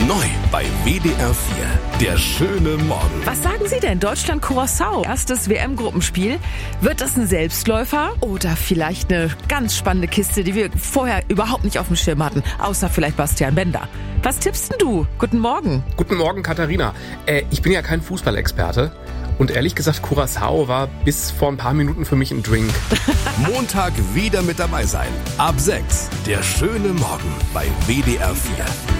Neu bei WDR 4. Der schöne Morgen. Was sagen Sie denn? Deutschland-Curaçao. Erstes WM-Gruppenspiel. Wird das ein Selbstläufer oder vielleicht eine ganz spannende Kiste, die wir vorher überhaupt nicht auf dem Schirm hatten? Außer vielleicht Bastian Bender. Was tippst denn du? Guten Morgen. Guten Morgen, Katharina. Ich bin ja kein Fußballexperte. Und ehrlich gesagt, Curaçao war bis vor ein paar Minuten für mich ein Drink. Montag wieder mit dabei sein. Ab 6. Der schöne Morgen bei WDR 4.